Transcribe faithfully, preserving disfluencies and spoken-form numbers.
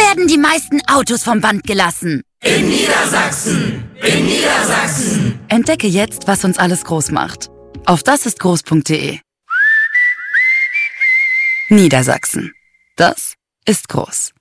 werden die meisten Autos vom Band gelassen? In Niedersachsen! In Niedersachsen! Entdecke jetzt, was uns alles groß macht. Auf dasistgroß punkt de. Niedersachsen. Das ist groß.